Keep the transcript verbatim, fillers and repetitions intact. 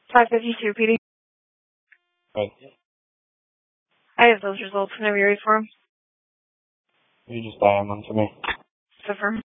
five fifty-two, P D. Right. I have those results whenever you're ready for them. You just dial them for me. Confirm.